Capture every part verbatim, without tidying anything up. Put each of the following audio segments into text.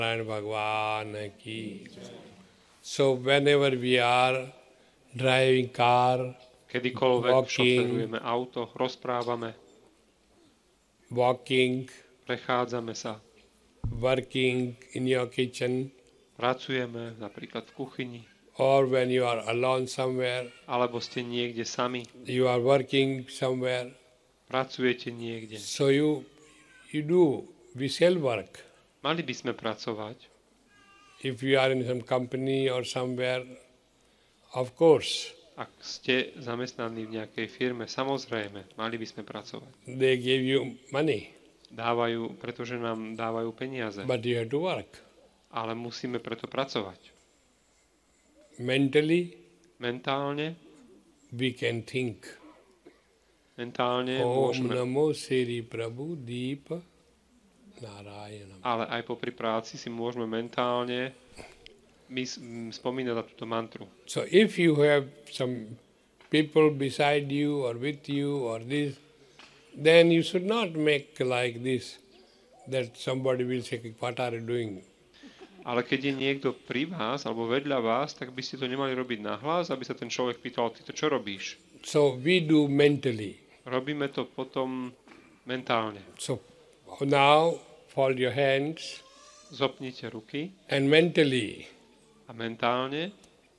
Narayan Bhagwan ki. So whenever we are driving car, kedykoľvek walking, šoferujeme auto, rozprávame, walking, prechádzame sa, working in your kitchen, pracujeme napríklad v kuchyni, or when you are alone somewhere, alebo ste niekde sami, you are working somewhere. pracujete niekde. So you you do, we shall work. Mali by sme pracovať. If you are in some company or somewhere, of course, Ak ste zamestnaní v nejakej firme, samozrejme, mali by sme pracovať. they give you money, Dávajú, pretože nám dávajú peniaze, but you have to work. ale musíme preto pracovať. Mentally, Mentálne, we can think. mentálne Om môžeme, Namo Sri Prabhu Deepa Narayanam. ale aj popri práci si môžeme mentálne mys- m, spomínať na túto mantru. So if you have some people beside you or with you or this, then you should not make like this, that somebody will say, what are you doing? Ale keď je niekto pri vás alebo vedľa vás, tak by ste to nemali robiť nahlas, aby sa ten človek pýtal, ty to čo robíš? So we do mentally. Robíme to potom mentálne. So now fold your hands Zopnite ruky and mentally a mentálne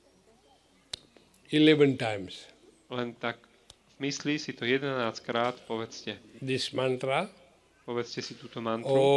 eleven times len tak v mysli si to jedenásť krát povedzte. this mantra. Povedzte si túto mantru. Om